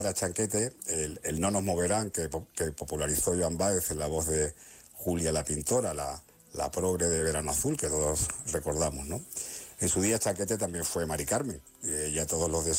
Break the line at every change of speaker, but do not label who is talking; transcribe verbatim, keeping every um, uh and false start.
Para Chanquete, el, el No nos moverán, que, que popularizó Joan Baez en la voz de Julia la Pintora, la, la progre de Verano Azul, que todos recordamos, ¿no? En su día Chanquete también fue Mari Carmen, y ya todos los de esa